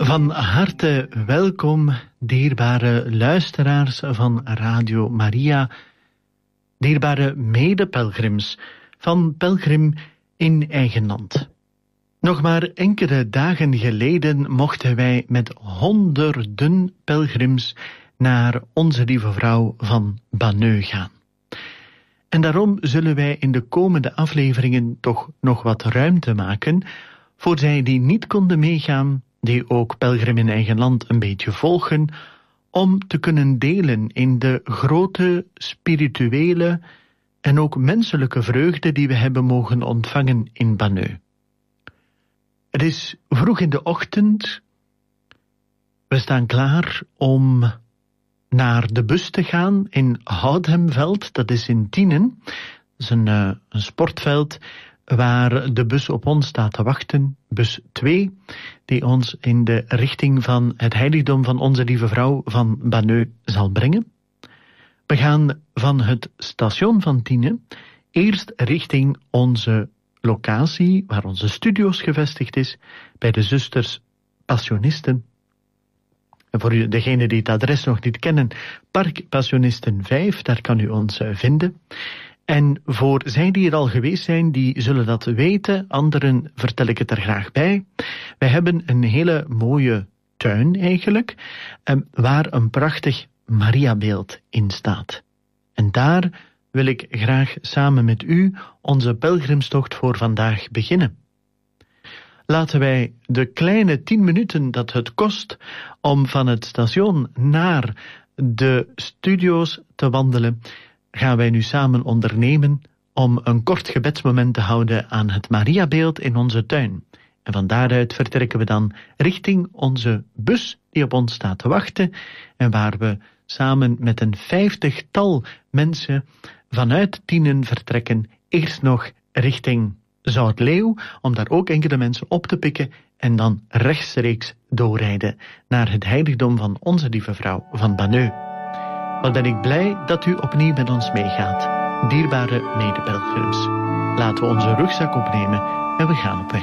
Van harte welkom, dierbare luisteraars van Radio Maria, dierbare medepelgrims van Pelgrim in eigen land. Nog maar enkele dagen geleden mochten wij met honderden pelgrims naar Onze Lieve Vrouw van Banneux gaan. En daarom zullen wij in de komende afleveringen toch nog wat ruimte maken voor zij die niet konden meegaan, die ook Pelgrim in eigen land een beetje volgen, om te kunnen delen in de grote spirituele en ook menselijke vreugde die we hebben mogen ontvangen in Banneux. Het is vroeg in de ochtend. We staan klaar om naar de bus te gaan in Houdhemveld, dat is in Tienen. Dat is een sportveld waar de bus op ons staat te wachten, bus 2, die ons in de richting van het heiligdom van Onze Lieve Vrouw van Banneux zal brengen. We gaan van het station van Tienen eerst richting onze locatie, waar onze studio's gevestigd is, bij de zusters Passionisten. En voor degenen die het adres nog niet kennen, Park Passionisten 5, daar kan u ons vinden. En voor zij die er al geweest zijn, die zullen dat weten. Anderen vertel ik het er graag bij. Wij hebben een hele mooie tuin eigenlijk, waar een prachtig Mariabeeld in staat. En daar wil ik graag samen met u onze pelgrimstocht voor vandaag beginnen. Laten wij de kleine 10 minuten dat het kost om van het station naar de studio's te wandelen, gaan wij nu samen ondernemen om een kort gebedsmoment te houden aan het Mariabeeld in onze tuin. En van daaruit vertrekken we dan richting onze bus die op ons staat te wachten en waar we samen met een 50-tal mensen vanuit Tienen vertrekken, eerst nog richting Zoutleeuw, om daar ook enkele mensen op te pikken en dan rechtstreeks doorrijden naar het heiligdom van Onze Lieve Vrouw van Banneux. Wat ben ik blij dat u opnieuw met ons meegaat, dierbare medepelgrims. Laten we onze rugzak opnemen en we gaan op weg.